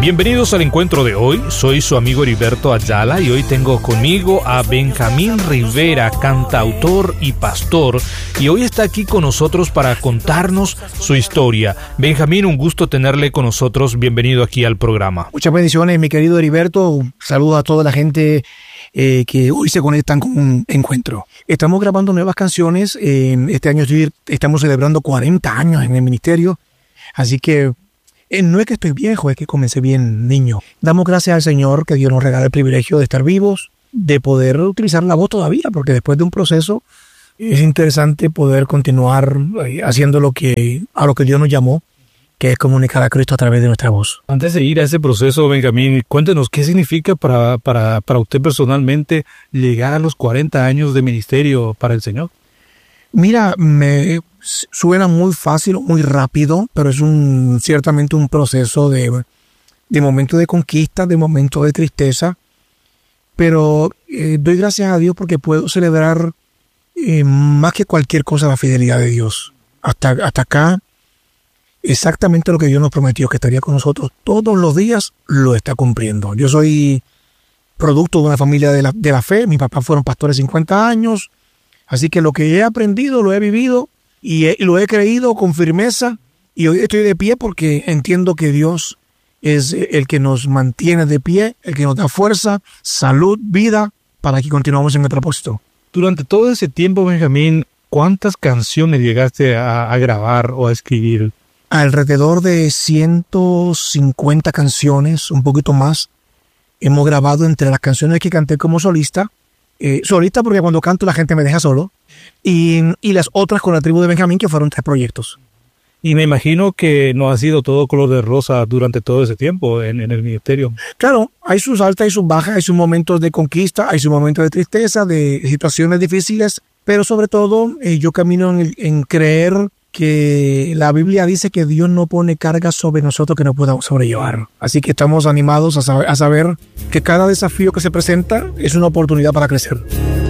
Bienvenidos al encuentro de hoy, soy su amigo Heriberto Ayala y hoy tengo conmigo a Benjamín Rivera, cantautor y pastor, y hoy está aquí con nosotros para contarnos su historia. Benjamín, un gusto tenerle con nosotros, bienvenido aquí al programa. Muchas bendiciones, mi querido Heriberto, saludos a toda la gente que hoy se conectan con un encuentro. Estamos grabando nuevas canciones, este año estamos celebrando 40 años en el ministerio, así que no es que estoy viejo, es que comencé bien niño. Damos gracias al Señor que Dios nos regala el privilegio de estar vivos, de poder utilizar la voz todavía, porque después de un proceso es interesante poder continuar haciendo a lo que Dios nos llamó, que es comunicar a Cristo a través de nuestra voz. Antes de ir a ese proceso, Benjamín, cuéntenos qué significa para usted personalmente llegar a los 40 años de ministerio para el Señor. Mira, me suena muy fácil, muy rápido, pero es ciertamente un proceso de momento de conquista, de momento de tristeza. Pero doy gracias a Dios porque puedo celebrar más que cualquier cosa la fidelidad de Dios. Hasta acá, exactamente lo que Dios nos prometió, que estaría con nosotros todos los días, lo está cumpliendo. Yo soy producto de una familia de la fe. Mis papás fueron pastores 50 años. Así que lo que he aprendido, lo he vivido y lo he creído con firmeza. Y hoy estoy de pie porque entiendo que Dios es el que nos mantiene de pie, el que nos da fuerza, salud, vida, para que continuemos en el propósito. Durante todo ese tiempo, Benjamín, ¿cuántas canciones llegaste a grabar o a escribir? Alrededor de 150 canciones, un poquito más, hemos grabado entre las canciones que canté como solista. Solista porque cuando canto la gente me deja solo, y las otras con la tribu de Benjamín, que fueron 3 proyectos. Y me imagino que no ha sido todo color de rosa durante todo ese tiempo en el ministerio. Claro, hay sus altas y sus bajas, hay sus momentos de conquista, hay sus momentos de tristeza, de situaciones difíciles, pero sobre todo yo camino en creer que la Biblia dice que Dios no pone cargas sobre nosotros que no podamos sobrellevar. Así que estamos animados a saber que cada desafío que se presenta es una oportunidad para crecer.